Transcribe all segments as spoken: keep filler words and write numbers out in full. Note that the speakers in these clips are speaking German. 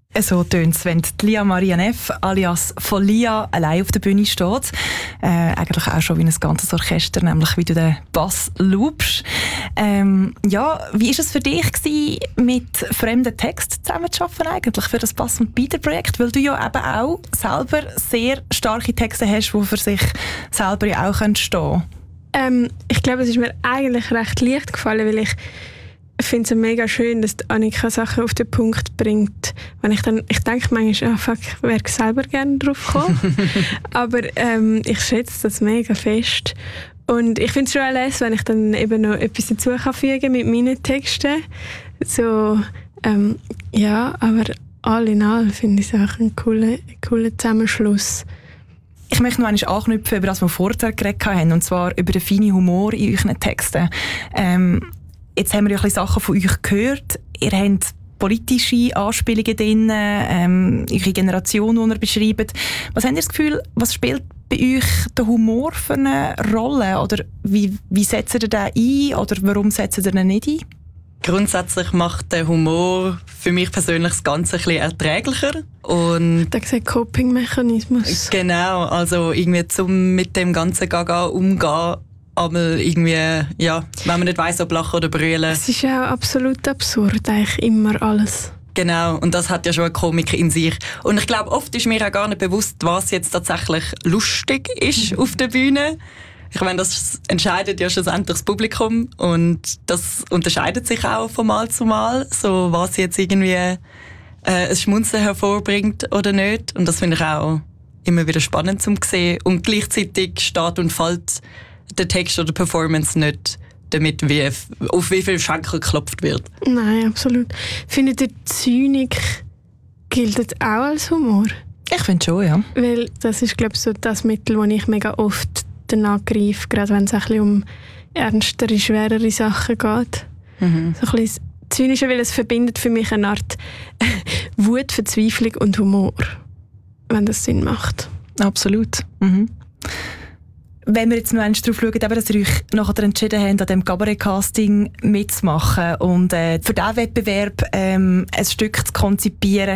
So tönt es, wenn Lia Maria Neff alias Folia allein auf der Bühne steht. Äh, eigentlich auch schon wie ein ganzes Orchester, nämlich wie du den Bass loopst. Ähm, ja, wie war es für dich gewesen, mit fremden Texten zusammenzuarbeiten eigentlich für das Bass- und Beater-Projekt? Weil du ja eben auch selber sehr starke Texte hast, die für sich selber ja auch stehen können. Ähm, ich glaube, es ist mir eigentlich recht leicht gefallen, weil ich Ich finde es mega schön, dass Annika Sachen auf den Punkt bringt. Wenn ich dann, ich denke manchmal, oh fuck, ich wäre selber gerne drauf gekommen. Aber ähm, ich schätze das mega fest. Und ich finde es schon alles, wenn ich dann eben noch etwas dazu kann fügen mit meinen Texten. So, ähm, ja, aber all in all finde ich es auch ein cooler, cooler Zusammenschluss. Ich möchte noch einmal anknüpfen über das, was wir vorher geredet haben, und zwar über den feinen Humor in euren Texten. Ähm, Jetzt haben wir ja ein bisschen Sachen von euch gehört. Ihr habt politische Anspielungen drin, ähm, eure Generation, die ihr beschreibt. Was habt ihr das Gefühl, was spielt bei euch der Humor für eine Rolle? Oder wie, wie setzt ihr den ein? Oder warum setzt ihr den nicht ein? Grundsätzlich macht der Humor für mich persönlich das Ganze ein bisschen erträglicher. Und da gesagt Coping-Mechanismus. Genau, also irgendwie zum mit dem ganzen Gaga umgehen. Aber irgendwie, ja, wenn man nicht weiss, ob lachen oder brüllen. Es ist ja auch absolut absurd, eigentlich immer alles. Genau, und das hat ja schon eine Komik in sich. Und ich glaube, oft ist mir auch gar nicht bewusst, was jetzt tatsächlich lustig ist auf der Bühne. Ich meine, das entscheidet ja schlussendlich das Publikum und das unterscheidet sich auch von Mal zu Mal, so was jetzt irgendwie äh, ein Schmunzeln hervorbringt oder nicht. Und das finde ich auch immer wieder spannend zu sehen. Und gleichzeitig steht und fällt der Text oder die Performance nicht damit, wie, auf wie viel Schenkel geklopft wird. Nein, absolut. Findet ihr, Zynik gilt auch als Humor? Ich finde schon, ja. Weil das ist, glaube ich, so das Mittel, das ich mega oft danach greife, gerade wenn es ein bisschen um ernstere, schwerere Sachen geht. Mhm. So ein bisschen Zynische, weil es verbindet für mich eine Art Wut, Verzweiflung und Humor, wenn das Sinn macht. Absolut. Mhm. Wenn wir jetzt noch einmal darauf schauen, dass ihr euch nachher entschieden habt, an diesem Cabaret-Casting mitzumachen und äh, für diesen Wettbewerb ähm, ein Stück zu konzipieren,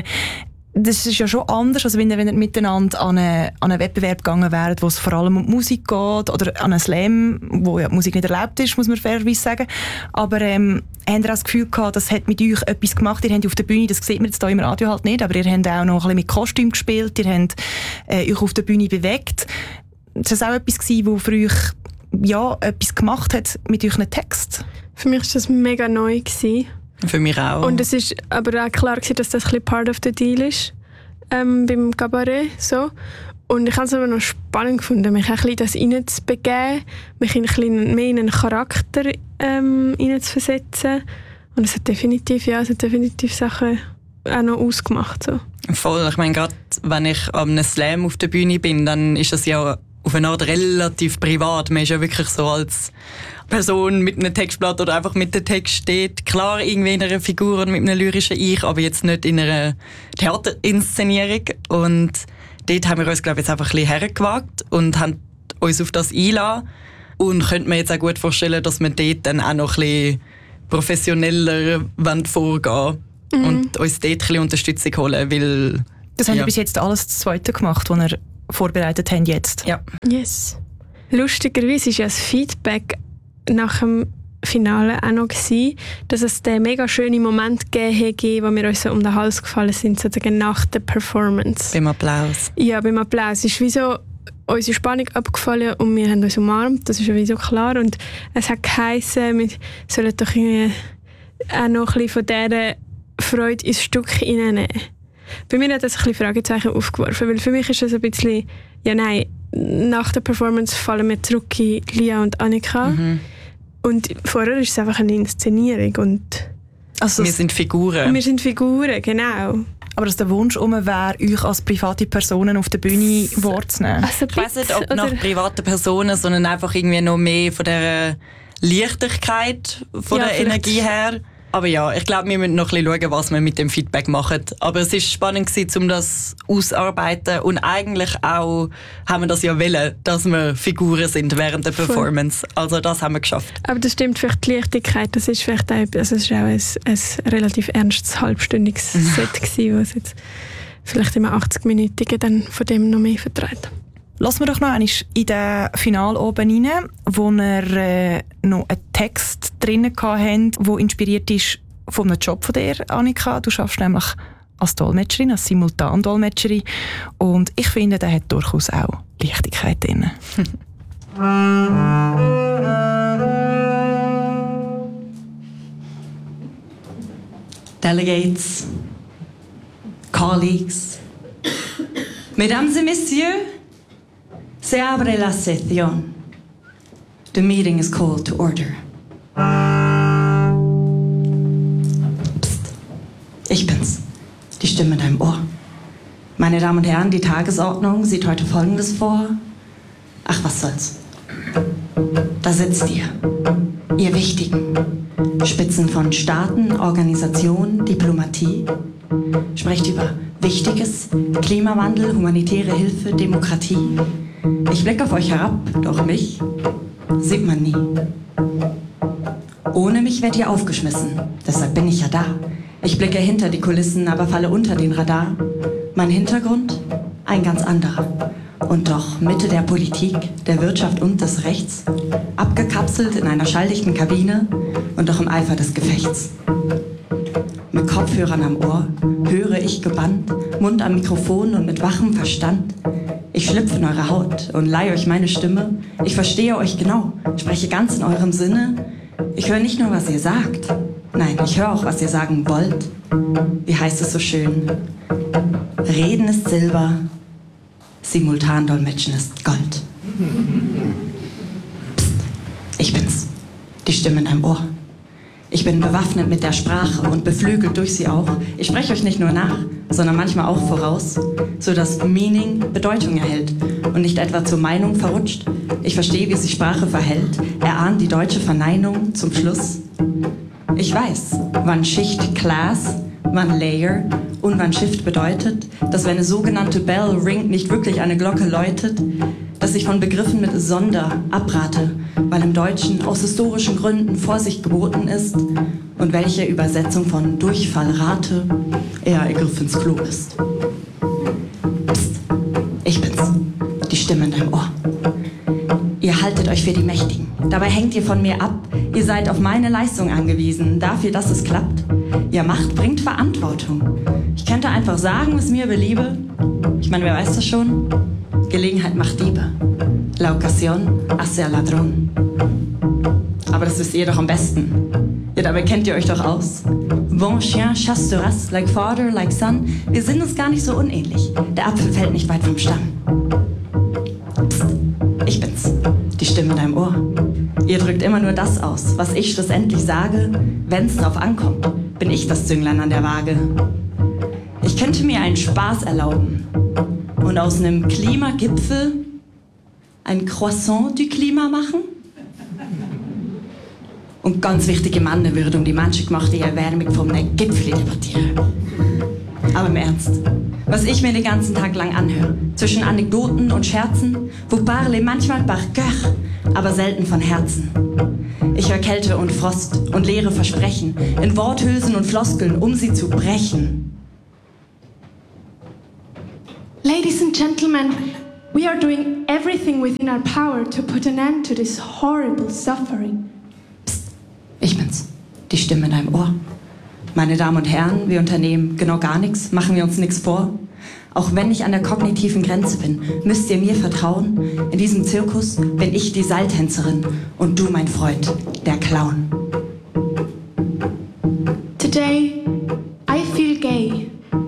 das ist ja schon anders, als wenn ihr, wenn ihr miteinander an, eine, an einen Wettbewerb gegangen wärt, wo es vor allem um die Musik geht, oder an einen Slam, wo ja die Musik nicht erlaubt ist, muss man fairerweise sagen. Aber ähm, habt ihr auch das Gefühl gehabt, das hat mit euch etwas gemacht? Ihr habt auf der Bühne, das sieht man jetzt hier im Radio halt nicht, aber ihr habt auch noch ein bisschen mit Kostüm gespielt, ihr habt äh, euch auf der Bühne bewegt. Ist das auch etwas gewesen, was für euch ja, etwas gemacht hat mit euren Texten? Für mich war das mega neu gewesen. Für mich auch. Und es ist aber auch klar gewesen, dass das ein bisschen part of the deal ist ähm, beim Cabaret. So. Und ich habe es aber noch spannend gefunden, mich ein bisschen das reinzubegeben, mich ein bisschen mehr in einen Charakter ähm, reinzuversetzen. Und es hat definitiv, ja, es hat definitiv Sachen auch noch ausgemacht. So. Voll. Ich meine, gerade wenn ich an einem Slam auf der Bühne bin, dann ist das ja auf eine Art relativ privat. Man ist ja wirklich so als Person mit einem Textblatt oder einfach mit dem Text steht. Klar, irgendwie in einer Figur und mit einem lyrischen Ich, aber jetzt nicht in einer Theaterinszenierung. Und dort haben wir uns, glaube ich, jetzt einfach ein bisschen hergewagt und haben uns auf das eingelassen. Und könnte mir jetzt auch gut vorstellen, dass wir dort dann auch noch ein bisschen professioneller vorgehen mhm. und uns dort ein bisschen Unterstützung holen, weil... Das haben ja. wir bis jetzt alles das Zweite gemacht, was wir vorbereitet haben jetzt. Ja. Yes. Lustigerweise war ja das Feedback nach dem Finale auch noch gewesen, dass es den mega schönen Moment gegeben hat, wo wir uns so um den Hals gefallen sind, sozusagen nach der Performance. Beim Applaus. Ja, beim Applaus. Es ist wie so unsere Spannung abgefallen und wir haben uns umarmt, das ist ja wie so klar. Und es hat geheissen, wir sollen doch irgendwie auch noch ein bisschen von dieser Freude ins Stück hineinnehmen. Bei mir hat das ein bisschen Fragezeichen aufgeworfen, weil für mich ist es ein bisschen, ja nein, nach der Performance fallen wir zurück in Lia und Annika. Mhm. Und vorher ist es einfach eine Inszenierung. Und also wir sind Figuren. Wir sind Figuren, genau. Aber dass der Wunsch um wäre, euch als private Personen auf der Bühne wahrzunehmen? Also ich weiss nicht, ob nach privaten Personen, sondern einfach irgendwie noch mehr von der Leichtigkeit, von ja, der Energie her. Aber ja, ich glaube, wir müssen noch ein bisschen schauen, was wir mit dem Feedback machen. Aber es war spannend, um das auszuarbeiten. Und eigentlich auch haben wir das ja wollen, dass wir Figuren sind während der Performance. Also das haben wir geschafft. Aber das stimmt, vielleicht die Leichtigkeit, das ist vielleicht auch, also es ist auch ein, ein relativ ernstes, halbstündiges Set gewesen, was jetzt vielleicht immer achtzig-minütige dann von dem noch mehr vertreibt. Lassen wir doch noch einmal in den Final oben rein, wo wir äh, noch einen Text drin hatten, der inspiriert ist von einem Job von dir, Annika. Du arbeitest nämlich als Dolmetscherin, als Simultandolmetscherin. Und ich finde, der hat durchaus auch Leichtigkeit drin. Delegates, colleagues, mesdames et messieurs, se abre la sesión. The meeting is called to order. Psst. Ich bin's. Die Stimme in deinem Ohr. Meine Damen und Herren, die Tagesordnung sieht heute Folgendes vor. Ach, was soll's. Da sitzt ihr. Ihr Wichtigen. Spitzen von Staaten, Organisationen, Diplomatie. Sprecht über Wichtiges, Klimawandel, humanitäre Hilfe, Demokratie. Ich blicke auf euch herab, doch mich sieht man nie. Ohne mich werdet ihr aufgeschmissen, deshalb bin ich ja da. Ich blicke hinter die Kulissen, aber falle unter den Radar. Mein Hintergrund? Ein ganz anderer. Und doch Mitte der Politik, der Wirtschaft und des Rechts, abgekapselt in einer schalldichten Kabine und doch im Eifer des Gefechts. Mit Kopfhörern am Ohr höre ich gebannt, Mund am Mikrofon und mit wachem Verstand. Ich schlüpfe in eure Haut und leihe euch meine Stimme. Ich verstehe euch genau, spreche ganz in eurem Sinne. Ich höre nicht nur, was ihr sagt. Nein, ich höre auch, was ihr sagen wollt. Wie heißt es so schön? Reden ist Silber, Simultandolmetschen ist Gold. Psst, ich bin's. Die Stimme in deinem Ohr. Ich bin bewaffnet mit der Sprache und beflügelt durch sie auch. Ich spreche euch nicht nur nach, sondern manchmal auch voraus, sodass Meaning Bedeutung erhält und nicht etwa zur Meinung verrutscht. Ich verstehe, wie sich Sprache verhält, erahnt die deutsche Verneinung zum Schluss. Ich weiß, wann Schicht Class, wann Layer und wann Shift bedeutet, dass wenn eine sogenannte Bell ringt, nicht wirklich eine Glocke läutet, dass ich von Begriffen mit Sonder abrate, weil im Deutschen aus historischen Gründen Vorsicht geboten ist und welche Übersetzung von Durchfall rate eher ein Griff ins Klo ist. Psst, ich bin's, die Stimme in deinem Ohr. Ihr haltet euch für die Mächtigen, dabei hängt ihr von mir ab, ihr seid auf meine Leistung angewiesen, dafür, dass es klappt. Ihr Macht bringt Verantwortung. Ich könnte einfach sagen, was mir beliebe. Ich meine, wer weiß das schon? Gelegenheit macht Diebe. La ocasión hace al ladrón. Aber das wisst ihr doch am besten. Ja, dabei kennt ihr euch doch aus. Bon chien chasse de race, like father, like son. Wir sind uns gar nicht so unähnlich. Der Apfel fällt nicht weit vom Stamm. Psst, ich bin's. Die Stimme in deinem Ohr. Ihr drückt immer nur das aus, was ich schlussendlich sage. Wenn's drauf ankommt, bin ich das Zünglein an der Waage. Ich könnte mir einen Spaß erlauben und aus einem Klimagipfel ein Croissant du Klima machen. Und ganz wichtige Männer würden um die menschengemachte Erwärmung von einem Gipfel debattieren. Aber im Ernst, was ich mir den ganzen Tag lang anhöre, zwischen Anekdoten und Scherzen, vous parlez manchmal par cœur, aber selten von Herzen. Ich höre Kälte und Frost und leere Versprechen in Worthülsen und Floskeln, um sie zu brechen. Ladies and gentlemen, we are doing everything within our power to put an end to this horrible suffering. Psst, ich bin's, die Stimme in deinem Ohr. Meine Damen und Herren, wir unternehmen genau gar nichts, machen wir uns nichts vor. Auch wenn ich an der kognitiven Grenze bin, müsst ihr mir vertrauen. In diesem Zirkus bin ich die Seiltänzerin und du, mein Freund, der Clown. Today, I feel gay.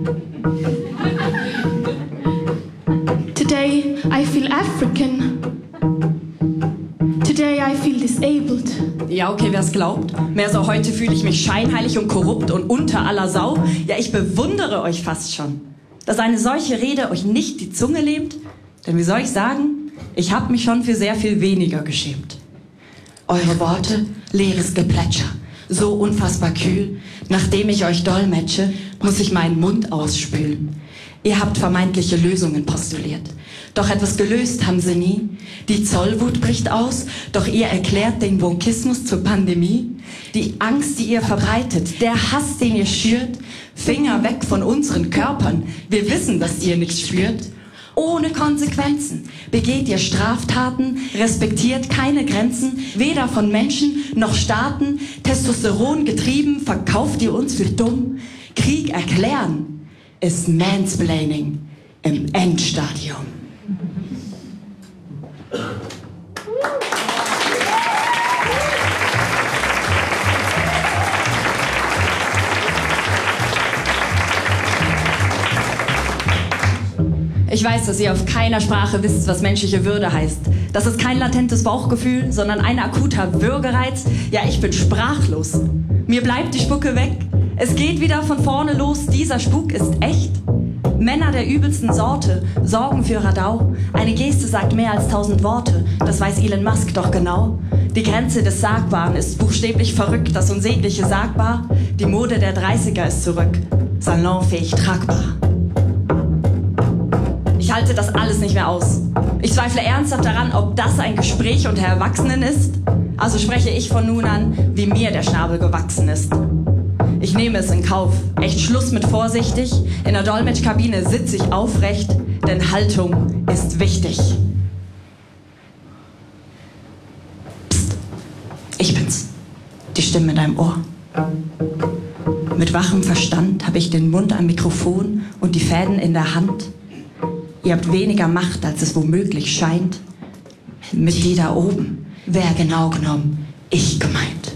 Today, I feel African. Today, I feel disabled. Ja, okay, wer's glaubt. Mehr so, heute fühle ich mich scheinheilig und korrupt und unter aller Sau. Ja, ich bewundere euch fast schon. Dass eine solche Rede euch nicht die Zunge lähmt? Denn wie soll ich sagen, ich habe mich schon für sehr viel weniger geschämt. Eure Worte, leeres Geplätscher. so unfassbar kühl. Nachdem ich euch dolmetsche, muss ich meinen Mund ausspülen. Ihr habt vermeintliche Lösungen postuliert. Doch etwas gelöst haben sie nie. Die Zollwut bricht aus, doch ihr erklärt den Wokeismus zur Pandemie. Die Angst, die ihr verbreitet, der Hass, den ihr schürt, Finger weg von unseren Körpern. Wir wissen, dass ihr nichts spürt. Ohne Konsequenzen begeht ihr Straftaten, respektiert keine Grenzen, weder von Menschen noch Staaten. Testosteron getrieben, verkauft ihr uns für dumm. Krieg erklären ist Mansplaining im Endstadium. Ich weiß, dass ihr auf keiner Sprache wisst, was menschliche Würde heißt. Das ist kein latentes Bauchgefühl, sondern ein akuter Würgereiz. Ja, ich bin sprachlos. Mir bleibt die Spucke weg. Es geht wieder von vorne los. Dieser Spuk ist echt. Männer der übelsten Sorte sorgen für Radau. Eine Geste sagt mehr als tausend Worte. Das weiß Elon Musk doch genau. Die Grenze des Sagbaren ist buchstäblich verrückt. Das Unsägliche sagbar. Die Mode der dreißiger ist zurück. Salonfähig tragbar. Ich halte das alles nicht mehr aus. Ich zweifle ernsthaft daran, ob das ein Gespräch unter Erwachsenen ist. Also spreche ich von nun an, wie mir der Schnabel gewachsen ist. Ich nehme es in Kauf. Echt Schluss mit vorsichtig. In der Dolmetschkabine sitze ich aufrecht, denn Haltung ist wichtig. Psst. Ich bin's. Die Stimme in deinem Ohr. Mit wachem Verstand habe ich den Mund am Mikrofon und die Fäden in der Hand. Ihr habt weniger Macht, als es womöglich scheint. Mit die da oben wäre genau genommen ich gemeint.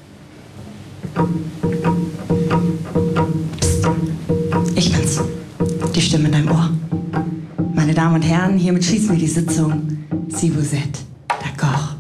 Psst. Ich bin's. Die Stimme in deinem Ohr. Meine Damen und Herren, hiermit schließen wir die Sitzung. Si vous êtes d'accord.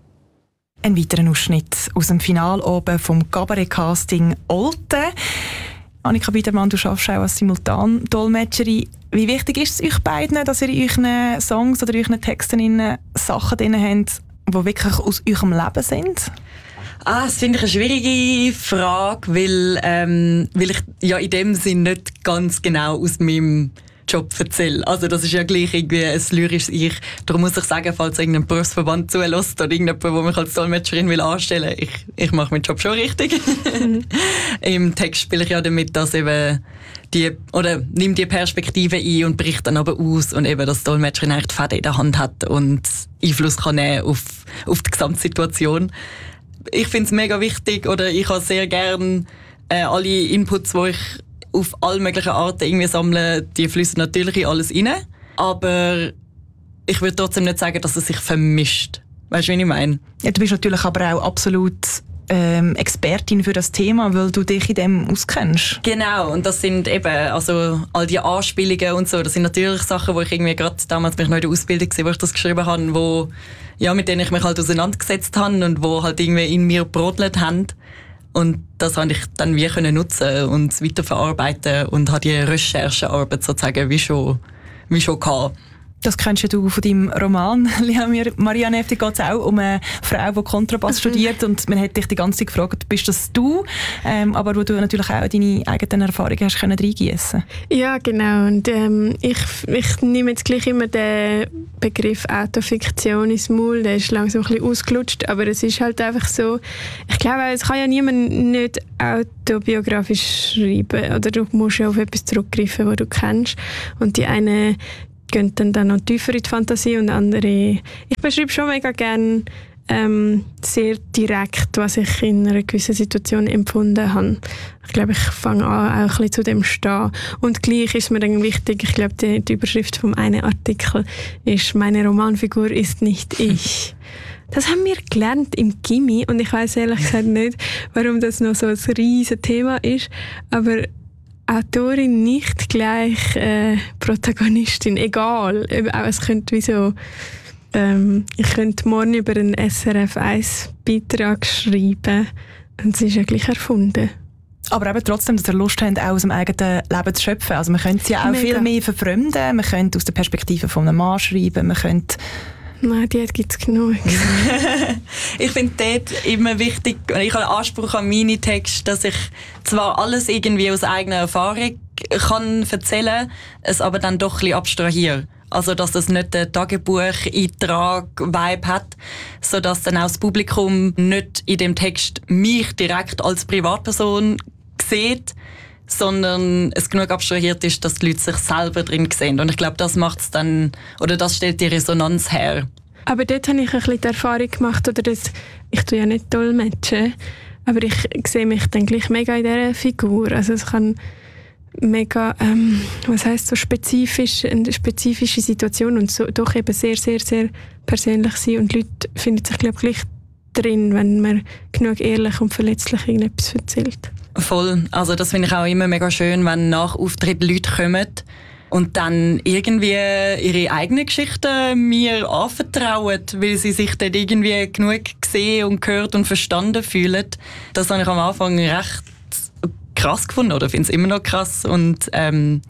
Ein weiterer Ausschnitt aus dem Finale oben vom Cabaret-Casting Olten. Annika Biedermann, du arbeitest auch als Simultandolmetscherin. Wie wichtig ist es euch beiden, dass ihr in euren Songs oder in euren Texten Sachen drin habt, die wirklich aus eurem Leben sind? Ah, das finde ich eine schwierige Frage, weil, ähm, weil ich ja in dem Sinn nicht ganz genau aus meinem Job erzähle. Also das ist ja gleich irgendwie ein lyrisches Ich. Darum muss ich sagen, falls irgendein Berufsverband zulässt oder irgendjemand, der mich als Dolmetscherin will anstellen will, ich, ich mache meinen Job schon richtig. Mhm. Im Text spiele ich ja damit, dass eben die, oder nimm die Perspektive ein und bricht dann aber aus und eben, dass die Dolmetscherin eigentlich die Fäden in der Hand hat und Einfluss kann nehmen auf, auf die Gesamtsituation. Ich finde es mega wichtig, oder ich habe sehr gern äh, alle Inputs, die ich auf alle möglichen Arten irgendwie sammeln, die fließen natürlich in alles rein. Aber ich würde trotzdem nicht sagen, dass es sich vermischt. Weißt du, wie ich meine? Ja, du bist natürlich aber auch absolut ähm, Expertin für das Thema, weil du dich in dem auskennst. Genau, und das sind eben also all die Anspielungen und so, das sind natürlich Sachen, wo ich irgendwie gerade damals bin ich noch in der Ausbildung war, wo ich das geschrieben habe, wo, ja, mit denen ich mich halt auseinandergesetzt habe und wo halt irgendwie in mir brodelt haben. Und das konnte ich dann wie können nutzen und weiterverarbeiten und habe die Recherchearbeit sozusagen wie schon, wie schon gehabt. Das kennst du von deinem Roman, Marianne F. Da geht es auch um eine Frau, die Kontrabass studiert und man hat dich die ganze Zeit gefragt, bist das du? Ähm, aber wo du natürlich auch deine eigenen Erfahrungen hast können reingießen. Ja, genau. Und ähm, ich, ich nehme jetzt gleich immer den Begriff Autofiktion ins Maul, der ist langsam ein bisschen ausgelutscht, aber es ist halt einfach so, ich glaube, es kann ja niemand nicht autobiografisch schreiben oder du musst ja auf etwas zurückgreifen, was du kennst. Und die eine gehen dann, dann noch tiefer in die Fantasie und andere... Ich beschreibe schon mega gerne ähm, sehr direkt, was ich in einer gewissen Situation empfunden habe. Ich glaube, ich fange an, auch ein bisschen zu dem stehen. Und gleich ist mir dann wichtig, ich glaube, die, die Überschrift vom einen Artikel ist «Meine Romanfigur ist nicht ich». Das haben wir gelernt im Gymi und ich weiss ehrlich gesagt nicht, warum das noch so ein riesiges Thema ist, aber Autorin nicht gleich äh, Protagonistin, egal. Es könnte wie so, ähm, ich könnte morgen über einen S R F eins Beitrag schreiben und es ist ja gleich erfunden. Aber eben trotzdem, dass ihr Lust habt, auch aus dem eigenen Leben zu schöpfen. Also man könnte es ja auch Mega. viel mehr verfremden, man könnte aus der Perspektive von einem Mann schreiben, man könnte Nein, die gibt es genug. Ich finde dort immer wichtig, und ich habe einen Anspruch an meine Texte, dass ich zwar alles irgendwie aus eigener Erfahrung kann erzählen, es aber dann doch ein bisschen abstrahiere. Also, dass das nicht den Tagebucheintrag-Vibe hat, sodass dann auch das Publikum nicht in dem Text mich direkt als Privatperson sieht, sondern es genug abstrahiert ist, dass die Leute sich selber drin sehen. Und ich glaube, das macht's dann, oder das stellt die Resonanz her. Aber dort habe ich ein bisschen die Erfahrung gemacht, oder das, ich tue ja nicht dolmetschen, aber ich sehe mich dann gleich mega in dieser Figur. Also es kann mega, ähm, was heisst so spezifisch, eine spezifische Situation und so, doch eben sehr, sehr, sehr persönlich sein. Und die Leute finden sich, glaube ich, gleich drin, wenn man genug ehrlich und verletzlich irgendetwas erzählt. Voll. Also das finde ich auch immer mega schön, wenn nach Auftritt Leute kommen und dann irgendwie ihre eigenen Geschichten mir anvertrauen, weil sie sich dort irgendwie genug gesehen und gehört und verstanden fühlen. Das habe ich am Anfang recht krass gefunden oder finde es immer noch krass und ähm,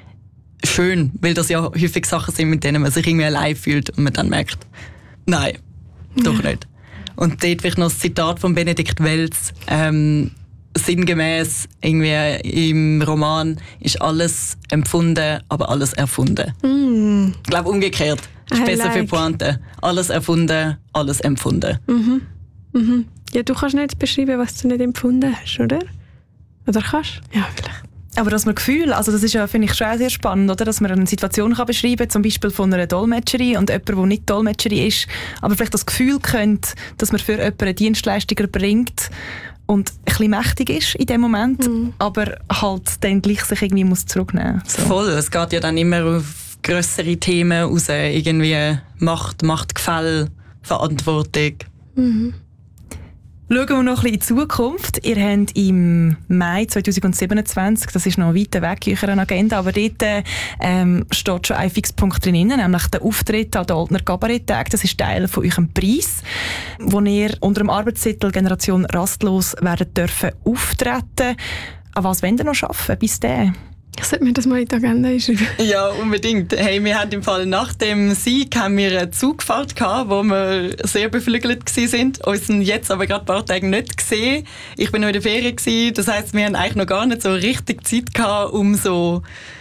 schön, weil das ja häufig Sachen sind, mit denen man sich irgendwie allein fühlt und man dann merkt, nein, doch ja. nicht. Und dort vielleicht noch das Zitat von Benedikt Welz, ähm, sinngemäß irgendwie im Roman ist alles empfunden, aber alles erfunden. Mm. Ich glaube umgekehrt. Ist I besser like. für Pointe. Alles erfunden, alles empfunden. Mhm. Mhm. Ja, du kannst nicht beschreiben, was du nicht empfunden hast, oder? Oder kannst? Ja, vielleicht. Aber dass man Gefühl, also das ist ja, finde ich, schon sehr spannend, oder? Dass man eine Situation kann beschreiben kann, zum Beispiel von einer Dolmetscherin und jemand, der nicht Dolmetscherin ist, aber vielleicht das Gefühl könnte, dass man für jemanden eine Dienstleistung erbringt und ein bisschen mächtig ist in dem Moment, mhm. aber halt dann gleich sich irgendwie muss zurücknehmen muss. So. Voll, es geht ja dann immer auf grössere Themen raus, irgendwie Macht, Machtgefälle, Verantwortung. Mhm. Schauen wir noch ein bisschen in die Zukunft. Ihr habt im Mai zwanzig siebenundzwanzig, das ist noch weiter weg in eurer Agenda, aber dort ähm, steht schon ein Fixpunkt drin, nämlich der Auftritt an den Oldner Kabaretttag. Das ist Teil von eurem Preis, wo ihr unter dem Arbeitstitel «Generation Rastlos» werden dürfen auftreten. An was wollt ihr noch arbeiten bis dahin? Ich sollte mir das mal in die Agenda schreiben. Ja, unbedingt. Hey, wir haben im Fall nach dem Sieg haben wir eine Zugfahrt gehabt, wo wir sehr beflügelt waren. Uns jetzt aber gerade ein paar Tage nicht gesehen. Ich bin noch in der Ferien gewesen. Das heisst, wir haben eigentlich noch gar nicht so richtig Zeit gehabt, um so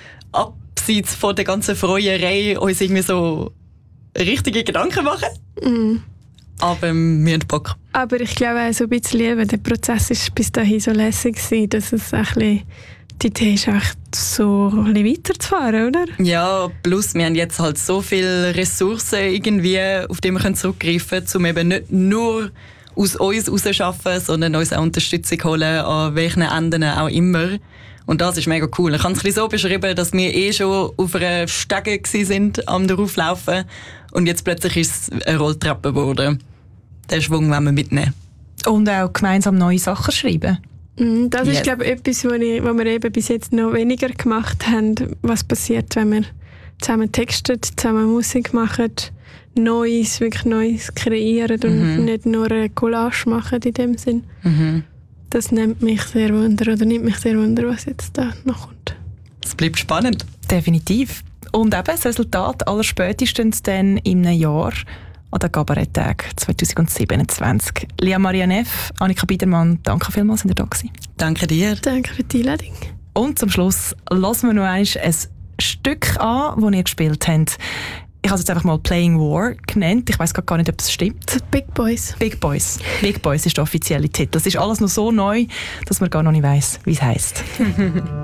abseits von der ganzen Freuerei uns irgendwie so richtige Gedanken zu machen. Mm. Aber wir haben Bock. Aber ich glaube, so ein bisschen eben, der Prozess ist bis dahin so lässig gewesen, dass es ein bisschen die Idee ist echt so ein bisschen weiterzufahren, oder? Ja, plus wir haben jetzt halt so viele Ressourcen irgendwie, auf die wir zurückgreifen können, um eben nicht nur aus uns herauszuarbeiten, sondern uns auch Unterstützung holen, an welchen Enden auch immer. Und das ist mega cool. Ich kann es ein bisschen so beschreiben, dass wir eh schon auf einer Stege sind am Darauflaufen und jetzt plötzlich ist es eine Rolltreppe geworden. Den Schwung wollen wir mitnehmen. Und auch gemeinsam neue Sachen schreiben. Das Yes. ist, glaube ich, etwas, was wir eben bis jetzt noch weniger gemacht haben. Was passiert, wenn wir zusammen texten, zusammen Musik machen, Neues, wirklich Neues kreieren und Mhm. nicht nur eine Collage machen in dem Sinn. Mhm. Das nimmt mich sehr wunder, oder nimmt mich sehr wunder, was jetzt da noch kommt. Es bleibt spannend. Definitiv. Und eben das Resultat allerspätestens dann in einem Jahr an den Kabaretttag zwanzig siebenundzwanzig. Lia Maria Neff, Annika Biedermann, danke vielmals, sind ihr da gewesen. Danke dir. Danke für die Einladung. Und zum Schluss lassen wir noch einmal ein Stück an, das ihr gespielt habt. Ich habe es jetzt einfach mal «Playing War» genannt. Ich weiss gar nicht, ob das stimmt. Big Boys. «Big Boys». «Big Boys» ist der offizielle Titel. Das ist alles noch so neu, dass man gar noch nicht weiss, wie es heisst.